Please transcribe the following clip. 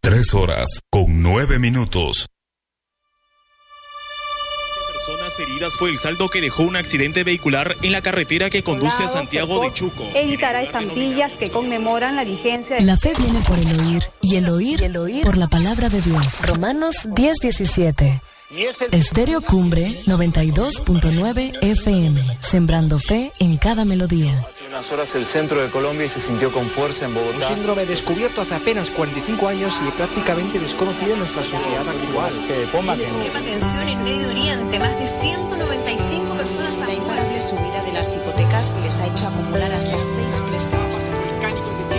3:09. Personas heridas fue el saldo que dejó un accidente vehicular en la carretera que conduce a Santiago de Chuco. Editará estampillas que conmemoran la vigencia. La fe viene por el oír y el oír por la palabra de Dios. Romanos 10:17. Estéreo Cumbre 92.9 FM, sembrando fe en cada melodía. Hace unas horas el centro de Colombia se sintió con fuerza en Bogotá. Un síndrome descubierto hace apenas 45 años y prácticamente desconocido en nuestra sociedad actual. Extrema tensión en Medio Oriente, más de 195 personas han muerto. La imparable subida de las hipotecas les ha hecho acumular hasta 6 préstamos. Volcánicos de Chile